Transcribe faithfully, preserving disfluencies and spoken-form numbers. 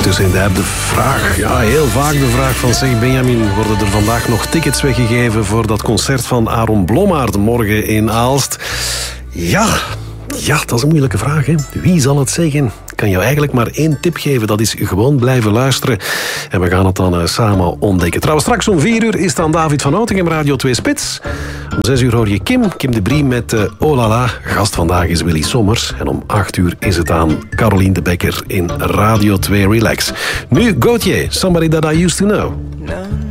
Intussen de vraag, ja, heel vaak de vraag van... zeg Benjamin, worden er vandaag nog tickets weggegeven... voor dat concert van Aaron Blommaert morgen in Aalst? Ja, ja, dat is een moeilijke vraag, hè. Wie zal het zeggen? Ik kan jou eigenlijk maar één tip geven. Dat is gewoon blijven luisteren. En we gaan het dan uh, samen ontdekken. Trouwens, straks om vier uur is dan David van Outinghem, Radio twee Spits. Om zes uur hoor je Kim, Kim de Brie met uh, Oh La La. Gast vandaag is Willy Sommers. En om acht uur is het aan Caroline de Bekker in Radio twee Relax. Nu Gauthier, Somebody That I Used To Know. No.